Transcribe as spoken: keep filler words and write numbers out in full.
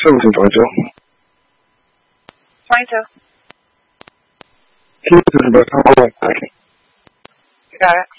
Seventeen twenty-two. Twenty-two. Keep this about time. Thank you. You got it.